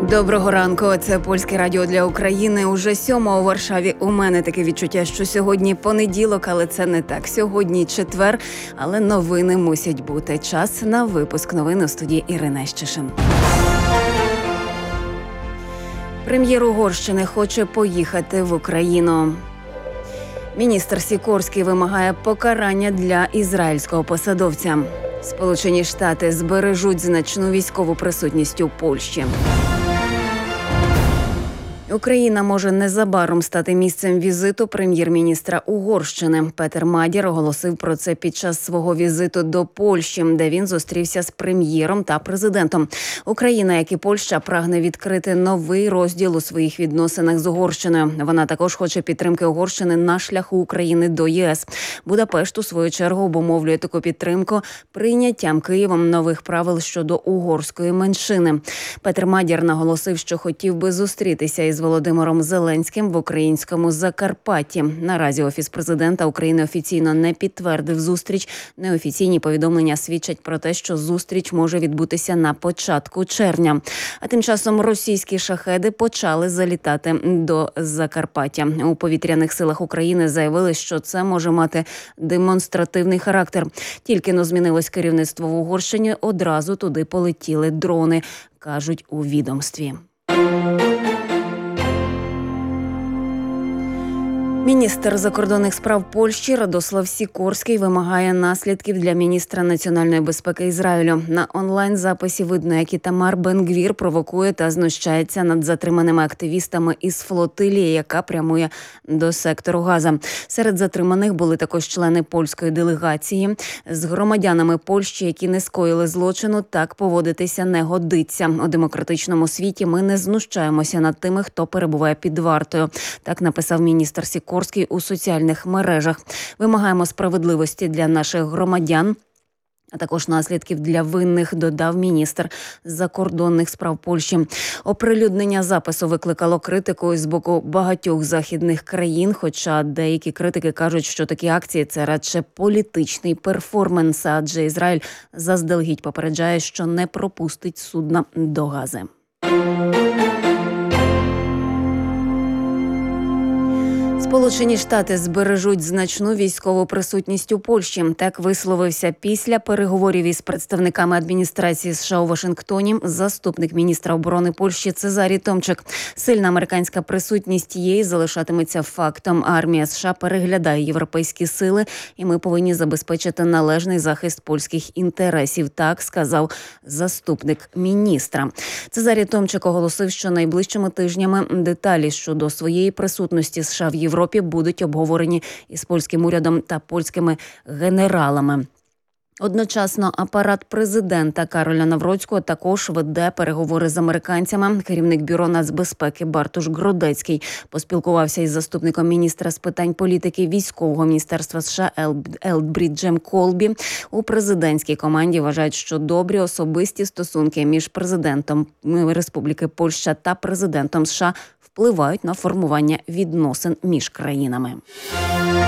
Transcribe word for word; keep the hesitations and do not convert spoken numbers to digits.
Доброго ранку, це Польське радіо для України. Уже сьома у Варшаві. У мене таке відчуття, що сьогодні понеділок, але це не так. Сьогодні четвер, але новини мусять бути. Час на випуск новин у студії Ірина Щишин. Прем'єр Угорщини хоче поїхати в Україну. Міністр Сікорський вимагає покарання для ізраїльського посадовця. Сполучені Штати збережуть значну військову присутність у Польщі. Україна може незабаром стати місцем візиту прем'єр-міністра Угорщини. Петер Мадір оголосив про це під час свого візиту до Польщі, де він зустрівся з прем'єром та президентом. Україна, як і Польща, прагне відкрити новий розділ у своїх відносинах з Угорщиною. Вона також хоче підтримки Угорщини на шляху України до ЄС. Будапешт, у свою чергу, обумовлює таку підтримку прийняттям Києвом нових правил щодо угорської меншини. Петер Мадір наголосив, що хотів би зустрітися із Володимиром Зеленським в українському Закарпатті. Наразі Офіс президента України офіційно не підтвердив зустріч. Неофіційні повідомлення свідчать про те, що зустріч може відбутися на початку червня. А тим часом російські шахеди почали залітати до Закарпаття. У повітряних силах України заявили, що це може мати демонстративний характер. Тільки-но змінилось керівництво в Угорщині, одразу туди полетіли дрони, кажуть у відомстві. Міністр закордонних справ Польщі Радослав Сікорський вимагає наслідків для міністра національної безпеки Ізраїлю. На онлайн-записі видно, як Ітамар Бен-Гвір провокує та знущається над затриманими активістами із флотилії, яка прямує до сектору Газа. Серед затриманих були також члени польської делегації. З громадянами Польщі, які не скоїли злочину, так поводитися не годиться. У демократичному світі ми не знущаємося над тими, хто перебуває під вартою. Так написав міністр Сікорський у соціальних мережах. Вимагаємо справедливості для наших громадян, а також наслідків для винних, додав міністр закордонних справ Польщі. Оприлюднення запису викликало критику з боку багатьох західних країн, хоча деякі критики кажуть, що такі акції – це радше політичний перформанс, адже Ізраїль заздалегідь попереджає, що не пропустить судна до Гази. Сполучені Штати збережуть значну військову присутність у Польщі. Так висловився після переговорів із представниками адміністрації США у Вашингтоні заступник міністра оборони Польщі Цезарій Томчик. Сильна американська присутність є і залишатиметься фактом. Армія США переглядає європейські сили, і ми повинні забезпечити належний захист польських інтересів, так сказав заступник міністра. Цезарій Томчик оголосив, що найближчими тижнями деталі щодо своєї присутності США в Європі будуть обговорені із польським урядом та польськими генералами. Одночасно апарат президента Кароля Навроцького також веде переговори з американцями. Керівник бюро нацбезпеки Бартуш Гродецький поспілкувався із заступником міністра з питань політики військового міністерства США Елтбріджем Колбі. У президентській команді вважають, що добрі особисті стосунки між президентом Республіки Польща та президентом США впливають на формування відносин між країнами.